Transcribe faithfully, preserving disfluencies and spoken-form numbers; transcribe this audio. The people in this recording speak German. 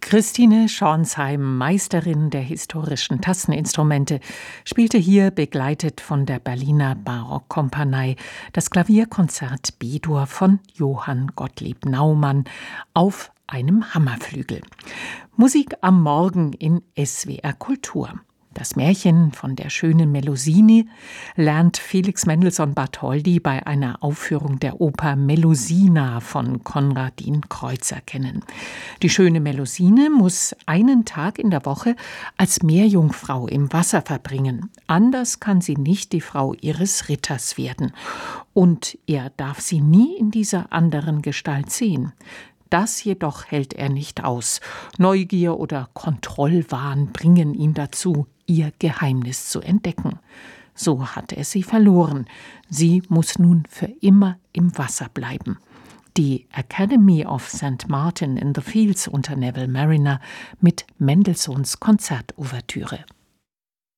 Christine Schornsheim, Meisterin der historischen Tasteninstrumente, spielte hier, begleitet von der Berliner Barockkompanie, das Klavierkonzert B-Dur von Johann Gottlieb Naumann auf einem Hammerflügel. Musik am Morgen in S W R Kultur. Das Märchen von der schönen Melusine lernt Felix Mendelssohn Bartholdy bei einer Aufführung der Oper Melusina von Konradin Kreutzer kennen. Die schöne Melusine muss einen Tag in der Woche als Meerjungfrau im Wasser verbringen. Anders kann sie nicht die Frau ihres Ritters werden. Und er darf sie nie in dieser anderen Gestalt sehen. Das jedoch hält er nicht aus. Neugier oder Kontrollwahn bringen ihn dazu, ihr Geheimnis zu entdecken. So hat er sie verloren. Sie muss nun für immer im Wasser bleiben. Die Academy of Saint Martin in the Fields unter Neville Marriner mit Mendelssohns Konzertouvertüre.